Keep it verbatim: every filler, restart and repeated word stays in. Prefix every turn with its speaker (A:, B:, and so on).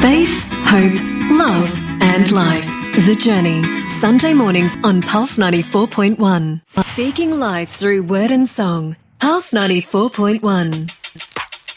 A: Faith, hope, love and life. The Journey. Sunday morning on Pulse ninety-four point one. Speaking life through word and song. Pulse ninety-four point one.